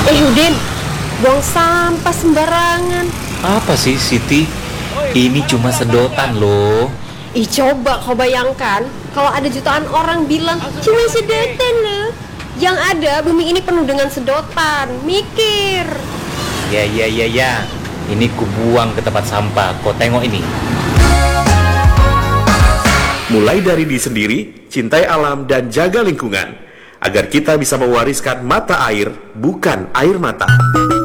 Udin, buang sampah sembarangan. Apa sih, Siti? Ini cuma sedotan loh. Coba kau bayangkan kalau ada jutaan orang bilang cuma sedotan loh. Yang ada bumi ini penuh dengan sedotan. Mikir. Ya. Ini kubuang ke tempat sampah. Kau tengok ini. Mulai dari diri sendiri, cintai alam dan jaga lingkungan, agar kita bisa mewariskan mata air, bukan air mata.